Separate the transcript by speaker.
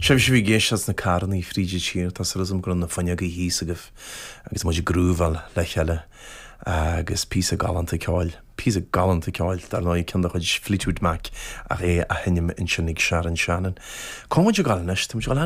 Speaker 1: Sef sé bhí géisias na carnaí fríide tír tá rasm grunn na fanneagaí hísagah agus muidir grúbhil le cheile agus písa galanta ceáil. Písa galanta ceáil dar ná cean chuid flitúd mac a ré a henim in sinnig searan seanan. Cóidir galan is, tá muid